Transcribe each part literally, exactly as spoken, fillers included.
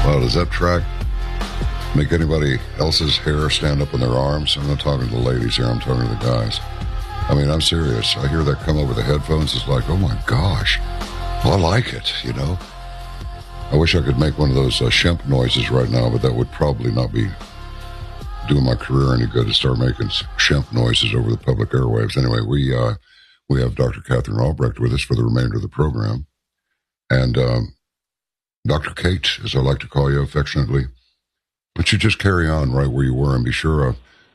Well, does that track make anybody else's hair stand up on their arms? I'm not talking to the ladies here. I'm talking to the guys. I mean, I'm serious. I hear that come over the headphones. It's like, oh, my gosh. Well, I like it, you know. I wish I could make one of those uh, Shemp noises right now, but that would probably not be doing my career any good to start making Shemp noises over the public airwaves. Anyway, we uh, we have Doctor Catherine Albrecht with us for the remainder of the program. And um, Doctor Kate, as I like to call you affectionately, but you just carry on right where you were and be sure uh,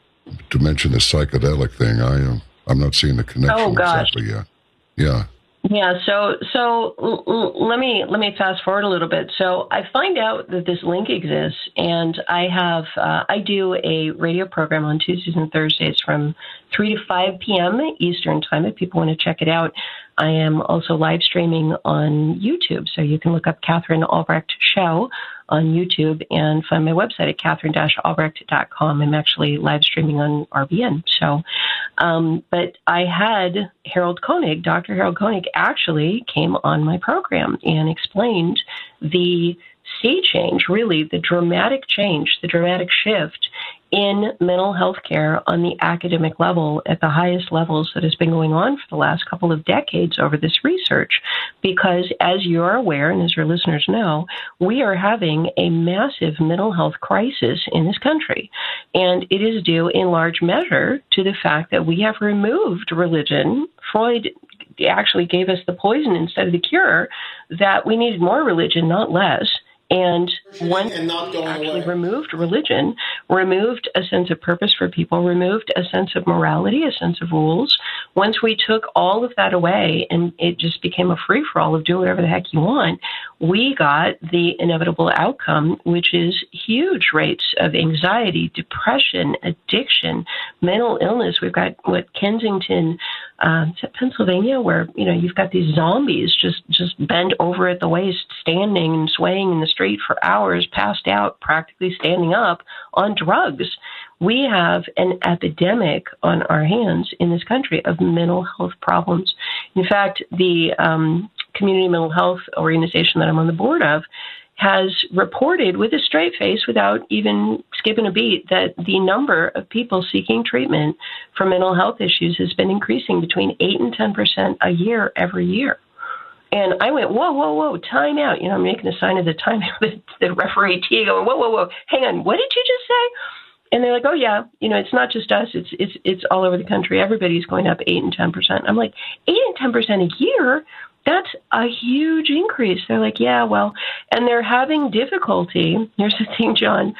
to mention the psychedelic thing. I, uh, I'm not seeing the connection oh, gosh. exactly yet. Yeah. Yeah, so so l- l- let me let me fast forward a little bit. So I find out that this link exists, and I have uh, I do a radio program on Tuesdays and Thursdays from three to five p.m. Eastern time. If people want to check it out, I am also live streaming on YouTube, so you can look up Catherine Albrecht Show on YouTube and find my website at catherine dash albrecht dot com. I'm actually live streaming on R B N. So, um, but I had Harold Koenig, Doctor Harold Koenig, actually came on my program and explained the sea change, really the dramatic change, the dramatic shift in mental health care on the academic level at the highest levels that has been going on for the last couple of decades over this research. Because as you're aware, and as your listeners know, we are having a massive mental health crisis in this country. And it is due in large measure to the fact that we have removed religion. Freud actually gave us the poison instead of the cure, that we needed more religion, not less. And once we actually removed religion, removed a sense of purpose for people, removed a sense of morality, a sense of rules, once we took all of that away and it just became a free-for-all of do whatever the heck you want, we got the inevitable outcome, which is huge rates of anxiety, depression, addiction, mental illness. We've got, what, Kensington, uh, is it Pennsylvania, where, you know, you've got these zombies just, just bent over at the waist, standing and swaying in the street for hours, passed out, practically standing up on drugs. We have an epidemic on our hands in this country of mental health problems. In fact, the um, Community Mental Health Organization that I'm on the board of has reported with a straight face, without even skipping a beat, that the number of people seeking treatment for mental health issues has been increasing between eight and ten percent a year every year. And I went, whoa, whoa, whoa, time out. You know, I'm making a sign of the time, the, the referee T going, whoa, whoa, whoa, hang on, what did you just say? And they're like, oh, yeah, you know, it's not just us. It's it's it's all over the country. Everybody's going up eight and ten percent. I'm like, eight and ten percent a year? That's a huge increase. They're like, yeah, well, and they're having difficulty, here's the thing, John,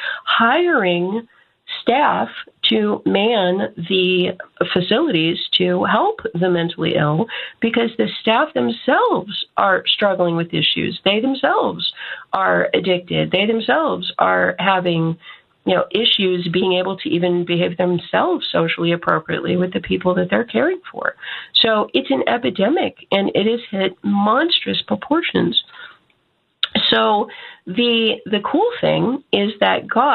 hiring staff to man the facilities to help the mentally ill, because the staff themselves are struggling with issues. They themselves are addicted. They themselves are having, you know, issues being able to even behave themselves socially appropriately with the people that they're caring for. So it's an epidemic, and it has hit monstrous proportions. So the the cool thing is that God